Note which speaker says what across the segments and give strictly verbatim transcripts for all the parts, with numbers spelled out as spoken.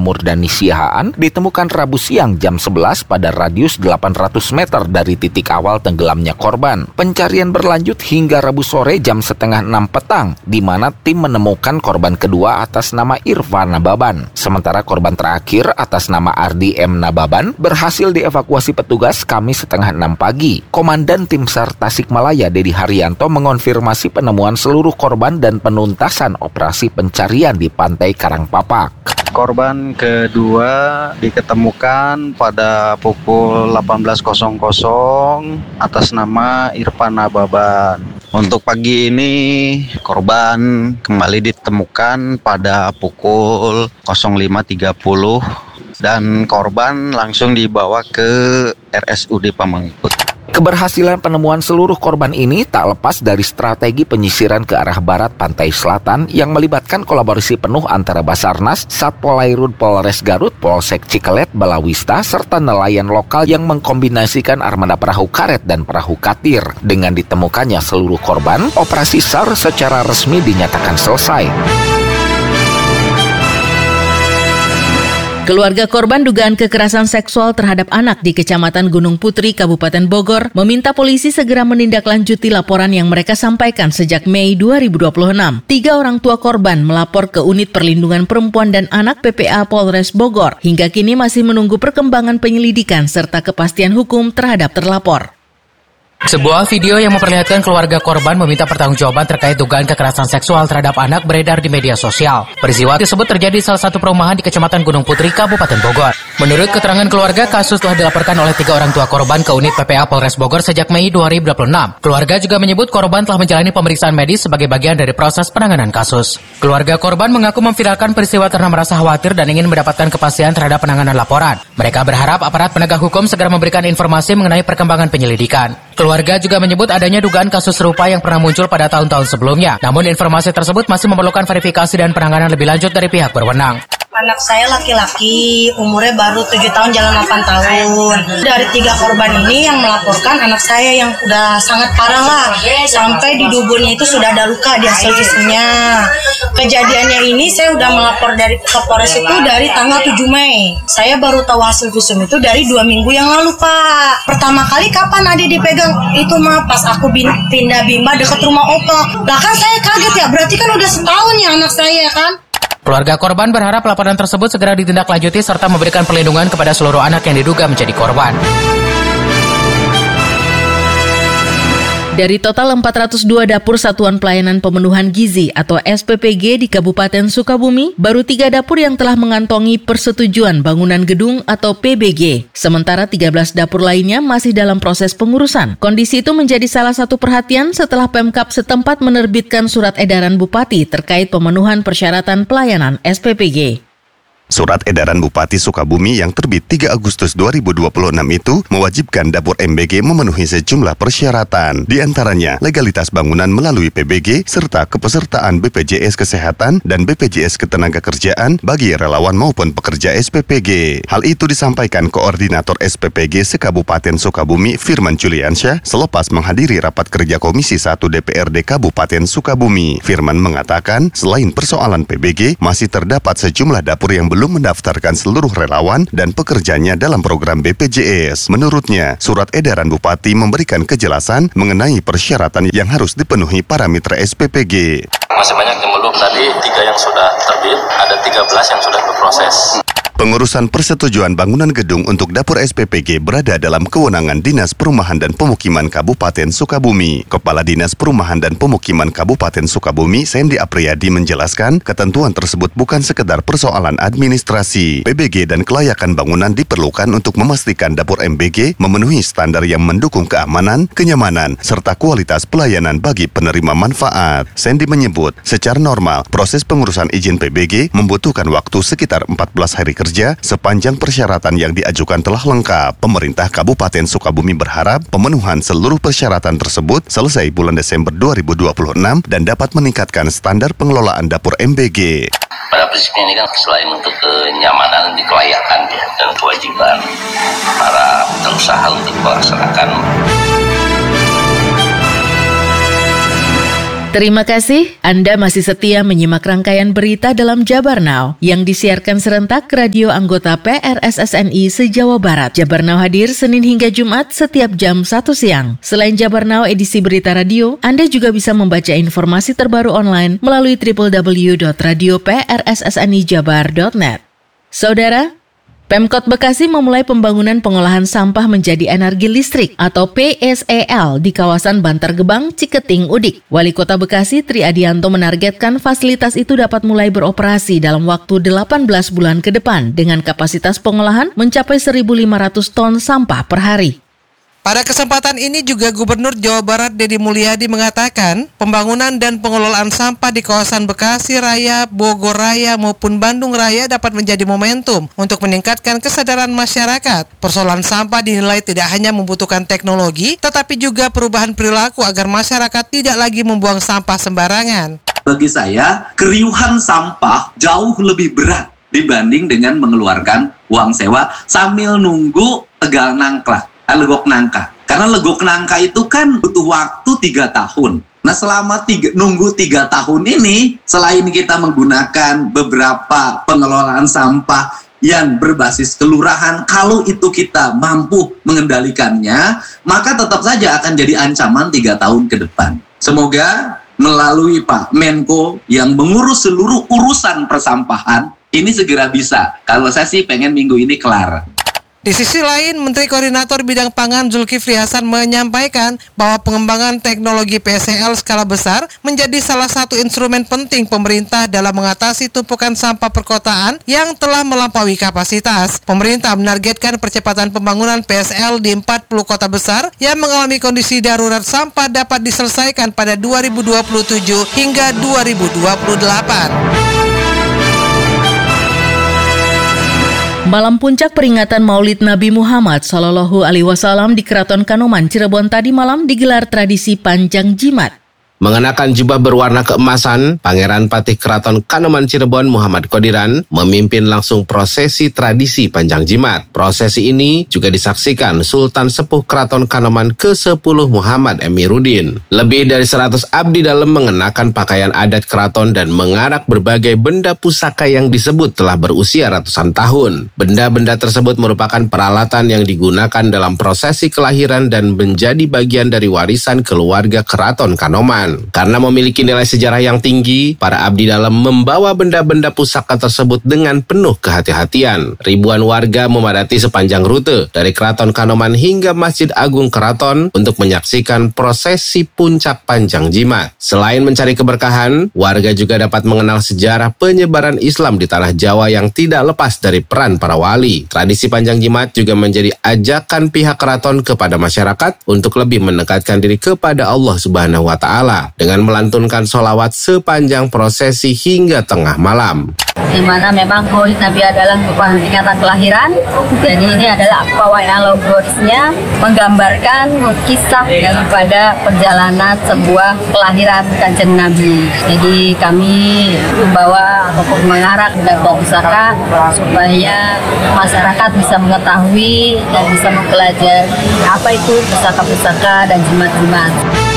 Speaker 1: Murdani Siahaan ditemukan Rabu siang jam sebelas pada radius delapan ratus meter dari titik awal tenggelamnya korban. Pencarian berlanjut hingga Rabu sore jam setengah enam petang, di mana tim menemukan korban kedua atas nama Irfan Nababan. Sementara korban terakhir atas nama Ardi M. Nababan berhasil dievakuasi petugas Kamis setengah enam pagi. Komandan Tim SAR Tasikmalaya Dedi Haryanto mengonfirmasi penemuan seluruh korban dan penuntasan operasi pencarian di Pantai Karangpapak.
Speaker 2: Korban kedua diketemukan pada pukul delapan belas atas nama Irfan Nababan. Untuk pagi ini korban kembali ditemukan pada pukul lima tiga puluh dan korban langsung dibawa ke R S U D Pamengpeuk.
Speaker 1: Keberhasilan penemuan seluruh korban ini tak lepas dari strategi penyisiran ke arah barat pantai selatan yang melibatkan kolaborasi penuh antara Basarnas, Satpol Airut Polres Garut, Polsek Cikelet, Balawista, serta nelayan lokal yang mengkombinasikan armada perahu karet dan perahu katir. Dengan ditemukannya seluruh korban, operasi SAR secara resmi dinyatakan selesai.
Speaker 3: Keluarga korban dugaan kekerasan seksual terhadap anak di Kecamatan Gunung Putri, Kabupaten Bogor, meminta polisi segera menindaklanjuti laporan yang mereka sampaikan sejak Mei dua ribu dua puluh enam. Tiga orang tua korban melapor ke Unit Perlindungan Perempuan dan Anak P P A Polres Bogor. Hingga kini masih menunggu perkembangan penyelidikan serta kepastian hukum terhadap terlapor.
Speaker 4: Sebuah video yang memperlihatkan keluarga korban meminta pertanggungjawaban terkait dugaan kekerasan seksual terhadap anak beredar di media sosial. Peristiwa tersebut terjadi di salah satu perumahan di Kecamatan Gunung Putri, Kabupaten Bogor. Menurut keterangan keluarga, kasus telah dilaporkan oleh tiga orang tua korban ke Unit P P A Polres Bogor sejak Mei dua ribu dua puluh enam. Keluarga juga menyebut korban telah menjalani pemeriksaan medis sebagai bagian dari proses penanganan kasus. Keluarga korban mengaku memviralkan peristiwa karena merasa khawatir dan ingin mendapatkan kepastian terhadap penanganan laporan. Mereka berharap aparat penegak hukum segera memberikan informasi mengenai perkembangan penyelidikan. Keluarga juga menyebut adanya dugaan kasus serupa yang pernah muncul pada tahun-tahun sebelumnya. Namun informasi tersebut masih memerlukan verifikasi dan penanganan lebih lanjut dari pihak berwenang.
Speaker 5: Anak saya laki-laki, umurnya baru tujuh tahun jalan delapan tahun. Dari tiga korban ini yang melaporkan anak saya yang udah sangat parah lah. Sampai di duburnya itu sudah ada luka di hasil visumnya. Kejadiannya ini saya udah melapor dari ke Polres itu dari tanggal tujuh Mei. Saya baru tahu hasil visum itu dari dua minggu yang lalu, Pak. Pertama kali kapan Adi dipegang? Itu mah pas aku pindah Bima dekat rumah Opa. Lah kan saya kaget ya, berarti kan udah setahun ya anak saya kan?
Speaker 4: Keluarga korban berharap laporan tersebut segera ditindaklanjuti serta memberikan perlindungan kepada seluruh anak yang diduga menjadi korban.
Speaker 3: Dari total empat ratus dua dapur Satuan Pelayanan Pemenuhan Gizi atau S P P G di Kabupaten Sukabumi, baru tiga dapur yang telah mengantongi persetujuan bangunan gedung atau P B G. Sementara tiga belas dapur lainnya masih dalam proses pengurusan. Kondisi itu menjadi salah satu perhatian setelah Pemkab setempat menerbitkan surat edaran Bupati terkait pemenuhan persyaratan pelayanan S P P G.
Speaker 6: Surat edaran Bupati Sukabumi yang terbit tiga Agustus dua ribu dua puluh enam itu mewajibkan dapur M B G memenuhi sejumlah persyaratan. Di antaranya legalitas bangunan melalui P B G serta kepesertaan B P J S Kesehatan dan B P J S Ketenagakerjaan bagi relawan maupun pekerja S P P G. Hal itu disampaikan Koordinator S P P G se-Kabupaten Sukabumi Firman Juliansyah selepas menghadiri rapat kerja Komisi satu D P R D Kabupaten Sukabumi. Firman mengatakan selain persoalan P B G masih terdapat sejumlah dapur yang belum mendaftarkan seluruh relawan dan pekerjanya dalam program B P J S. Menurutnya, surat edaran Bupati memberikan kejelasan mengenai persyaratan yang harus dipenuhi para mitra S P P G.
Speaker 7: Masih banyak yang belum, tadi tiga yang sudah terbit, ada tiga belas yang sudah berproses.
Speaker 6: Pengurusan persetujuan bangunan gedung untuk dapur S P P G berada dalam kewenangan Dinas Perumahan dan Pemukiman Kabupaten Sukabumi. Kepala Dinas Perumahan dan Pemukiman Kabupaten Sukabumi, Sandy Apriyadi menjelaskan, ketentuan tersebut bukan sekedar persoalan administrasi. P B G dan kelayakan bangunan diperlukan untuk memastikan dapur M B G memenuhi standar yang mendukung keamanan, kenyamanan, serta kualitas pelayanan bagi penerima manfaat. Sandy menyebut, secara normal, proses pengurusan izin P B G membutuhkan waktu sekitar empat belas hari kerja sepanjang persyaratan yang diajukan telah lengkap. Pemerintah Kabupaten Sukabumi berharap pemenuhan seluruh persyaratan tersebut selesai bulan Desember dua ribu dua puluh enam dan dapat meningkatkan standar pengelolaan dapur M B G.
Speaker 7: Pada prinsipnya ini kan selain untuk kenyamanan, kelayakan ya, dan kewajiban para pengusaha untuk melaksanakan.
Speaker 3: Terima kasih, Anda masih setia menyimak rangkaian berita dalam Jabar Now yang disiarkan serentak radio anggota P R S S N I se-Jawa Barat. Jabar Now hadir Senin hingga Jumat setiap jam satu siang. Selain Jabar Now edisi berita radio, Anda juga bisa membaca informasi terbaru online melalui w w w dot radio p r s s n i jabar dot net. Saudara, Pemkot Bekasi memulai pembangunan pengolahan sampah menjadi energi listrik atau P S E L di kawasan Bantar Gebang, Ciketing, Udik. Wali Kota Bekasi Tri Adianto menargetkan fasilitas itu dapat mulai beroperasi dalam waktu delapan belas bulan ke depan dengan kapasitas pengolahan mencapai seribu lima ratus ton sampah per hari.
Speaker 8: Pada kesempatan ini juga Gubernur Jawa Barat Deddy Mulyadi mengatakan pembangunan dan pengelolaan sampah di kawasan Bekasi Raya, Bogor Raya maupun Bandung Raya dapat menjadi momentum untuk meningkatkan kesadaran masyarakat. Persoalan sampah dinilai tidak hanya membutuhkan teknologi, tetapi juga perubahan perilaku agar masyarakat tidak lagi membuang sampah sembarangan.
Speaker 9: Bagi saya, keriuhan sampah jauh lebih berat dibanding dengan mengeluarkan uang sewa sambil nunggu tegal nangkla. Legok nangka, karena legok nangka itu kan butuh waktu tiga tahun. Nah selama tiga, nunggu tiga tahun ini, selain kita menggunakan beberapa pengelolaan sampah yang berbasis kelurahan, kalau itu kita mampu mengendalikannya, maka tetap saja akan jadi ancaman tiga tahun ke depan. Semoga melalui Pak Menko yang mengurus seluruh urusan persampahan, ini segera bisa. Kalau saya sih pengen minggu ini kelar.
Speaker 8: Di sisi lain, Menteri Koordinator Bidang Pangan Zulkifli Hasan menyampaikan bahwa pengembangan teknologi P S E L skala besar menjadi salah satu instrumen penting pemerintah dalam mengatasi tumpukan sampah perkotaan yang telah melampaui kapasitas. Pemerintah menargetkan percepatan pembangunan P S E L di empat puluh kota besar yang mengalami kondisi darurat sampah dapat diselesaikan pada dua ribu dua puluh tujuh hingga dua ribu dua puluh delapan.
Speaker 3: Malam puncak peringatan Maulid Nabi Muhammad Sallallahu Alaihi Wasallam di Keraton Kanoman, Cirebon tadi malam digelar tradisi panjang jimat.
Speaker 10: Mengenakan jubah berwarna keemasan, Pangeran Patih Keraton Kanoman Cirebon Muhammad Qodiran memimpin langsung prosesi tradisi panjang jimat. Prosesi ini juga disaksikan Sultan Sepuh Keraton Kanoman kesepuluh Muhammad Emiruddin. Lebih dari seratus abdi dalam mengenakan pakaian adat keraton dan mengarak berbagai benda pusaka yang disebut telah berusia ratusan tahun. Benda-benda tersebut merupakan peralatan yang digunakan dalam prosesi kelahiran dan menjadi bagian dari warisan keluarga Keraton Kanoman. Karena memiliki nilai sejarah yang tinggi, para abdi dalam membawa benda-benda pusaka tersebut dengan penuh kehati-hatian. Ribuan warga memadati sepanjang rute dari Keraton Kanoman hingga Masjid Agung Keraton untuk menyaksikan prosesi puncak panjang jimat. Selain mencari keberkahan, warga juga dapat mengenal sejarah penyebaran Islam di tanah Jawa yang tidak lepas dari peran para wali. Tradisi panjang jimat juga menjadi ajakan pihak keraton kepada masyarakat untuk lebih mendekatkan diri kepada Allah Subhanahu wa Ta'ala dengan melantunkan sholawat sepanjang prosesi hingga tengah malam.
Speaker 11: Di mana memang Maulid Nabi adalah peringatan kelahiran, jadi ini adalah pawai alegorisnya menggambarkan kisah daripada perjalanan sebuah kelahiran Kanjeng Nabi. Jadi kami membawa ataupun mengarak benda pusaka supaya masyarakat bisa mengetahui dan bisa mempelajari apa itu pusaka-pusaka dan jimat-jimat.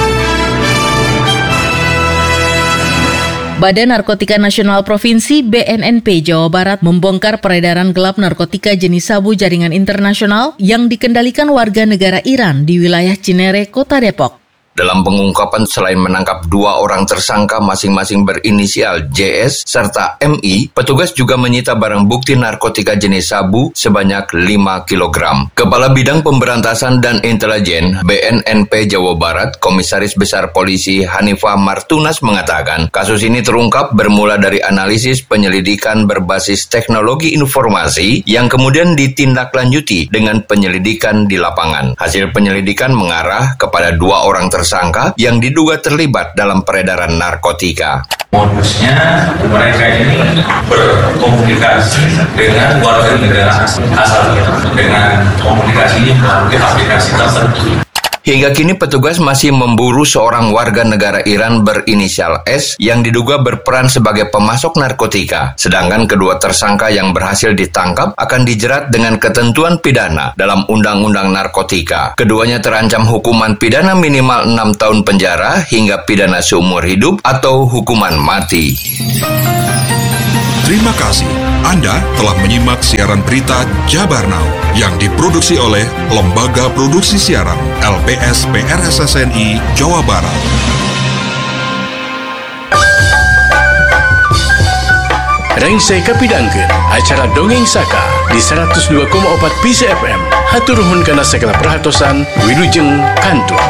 Speaker 3: Badan Narkotika Nasional Provinsi B N N P Jawa Barat membongkar peredaran gelap narkotika jenis sabu jaringan internasional yang dikendalikan warga negara Iran di wilayah Cinere, Kota Depok.
Speaker 12: Dalam pengungkapan selain menangkap dua orang tersangka masing-masing berinisial J S serta M I, petugas juga menyita barang bukti narkotika jenis sabu sebanyak lima kilogram. Kepala Bidang Pemberantasan dan Intelijen B N N P Jawa Barat, Komisaris Besar Polisi Hanifah Martunas mengatakan, kasus ini terungkap bermula dari analisis penyelidikan berbasis teknologi informasi yang kemudian ditindaklanjuti dengan penyelidikan di lapangan. Hasil penyelidikan mengarah kepada dua orang tersangka tersangka yang diduga terlibat dalam peredaran narkotika.
Speaker 13: Modusnya mereka ini berkomunikasi dengan warga negara asal dengan komunikasi melalui aplikasi tertentu.
Speaker 12: Hingga kini petugas masih memburu seorang warga negara Iran berinisial S yang diduga berperan sebagai pemasok narkotika. Sedangkan kedua tersangka yang berhasil ditangkap akan dijerat dengan ketentuan pidana dalam Undang-Undang Narkotika. Keduanya terancam hukuman pidana minimal enam tahun penjara hingga pidana seumur hidup atau hukuman mati.
Speaker 14: Terima kasih. Anda telah menyimak siaran berita Jabar Now yang diproduksi oleh Lembaga Produksi Siaran L P S P R S S N I Jawa Barat.
Speaker 15: Rengsai kapidangkeun acara Dongeng Saka di seratus dua koma empat P C F M. Hatur nuhun kana segala perhatosan, wilujeng kantur.